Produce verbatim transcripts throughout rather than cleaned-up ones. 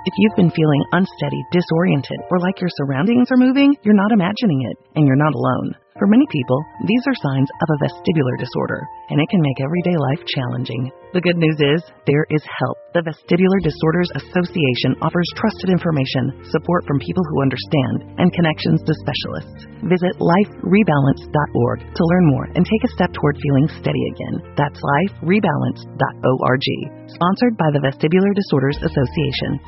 If you've been feeling unsteady, disoriented, or like your surroundings are moving, you're not imagining it, and you're not alone. For many people, these are signs of a vestibular disorder, and it can make everyday life challenging. The good news is, there is help. The Vestibular Disorders Association offers trusted information, support from people who understand, and connections to specialists. Visit life rebalance dot org to learn more and take a step toward feeling steady again. That's life rebalance dot org. Sponsored by the Vestibular Disorders Association.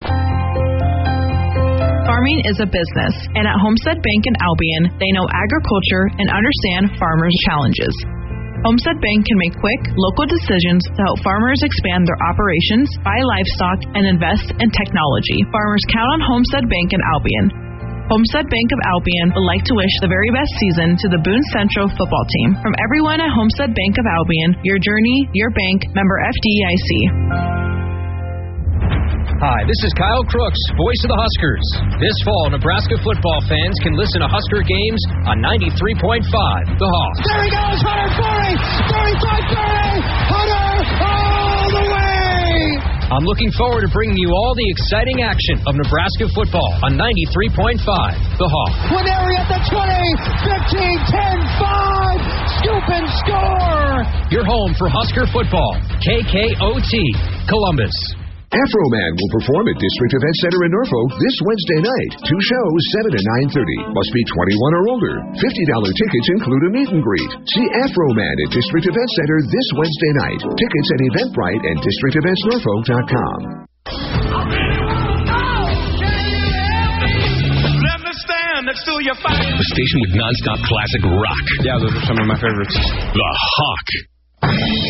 Farming is a business, and at Homestead Bank in Albion, they know agriculture and understand farmers' challenges. Homestead Bank can make quick, local decisions to help farmers expand their operations, buy livestock, and invest in technology. Farmers count on Homestead Bank in Albion. Homestead Bank of Albion would like to wish the very best season to the Boone Central football team. From everyone at Homestead Bank of Albion, your journey, your bank, member F D I C. Hi, this is Kyle Crooks, voice of the Huskers. This fall, Nebraska football fans can listen to Husker games on ninety-three point five, The Hawk. There he goes, Hunter forty, thirty-five, thirty, Hunter all the way! I'm looking forward to bringing you all the exciting action of Nebraska football on ninety-three point five, The Hawk. Winery at the twenty, fifteen, ten, five, scoop and score! Your home for Husker football, K K O T, Columbus. Afro-Man will perform at District Event Center in Norfolk this Wednesday night. Two shows, seven and nine thirty. Must be twenty-one or older. fifty dollars tickets include a meet and greet. See Afro-Man at District Event Center this Wednesday night. Tickets at Eventbrite and district events norfolk dot com. The station with nonstop classic rock. Yeah, those are some of my favorites. The Hawk.